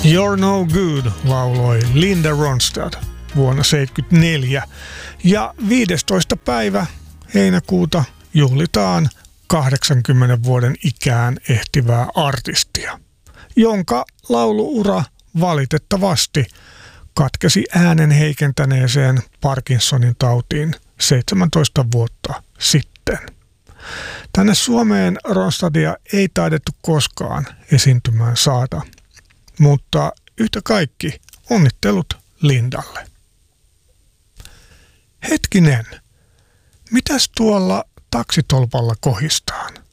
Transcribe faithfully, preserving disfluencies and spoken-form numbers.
You're No Good lauloi Linda Ronstadt vuonna seitsemänkymmentäneljä ja viidestoista päivä heinäkuuta juhlitaan kahdeksankymmenen vuoden ikään ehtivää artistia, jonka lauluura valitettavasti katkesi äänen heikentäneeseen Parkinsonin tautiin seitsemäntoista vuotta sitten. Tänne Suomeen Ronstadtia ei taidettu koskaan esiintymään saada, mutta yhtä kaikki onnittelut Lindalle. Hetkinen, mitäs tuolla taksitolpalla kohistaan?